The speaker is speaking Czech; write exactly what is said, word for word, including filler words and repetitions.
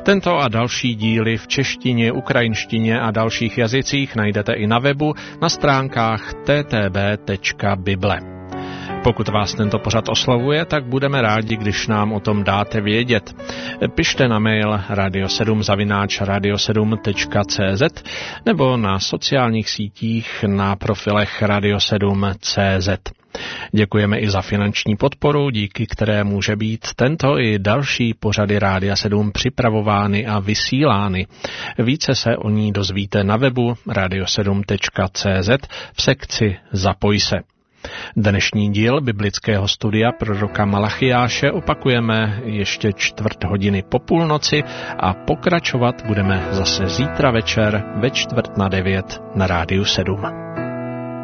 Tento a další díly v češtině, ukrajinštině a dalších jazycích najdete i na webu na stránkách t t b tečka bible. Pokud vás tento pořad oslovuje, tak budeme rádi, když nám o tom dáte vědět. Pište na mail radio sedm zavináč radio sedm tečka cé zet nebo na sociálních sítích na profilech radio sedm tečka cé zet. Děkujeme i za finanční podporu, díky které může být tento i další pořady Rádia sedm připravovány a vysílány. Více se o ní dozvíte na webu radio sedm tečka cé zet v sekci Zapoj se. Dnešní díl biblického studia proroka Malachiáše opakujeme ještě čtvrt hodiny po půlnoci a pokračovat budeme zase zítra večer ve čtvrt na devět na Rádiu sedm.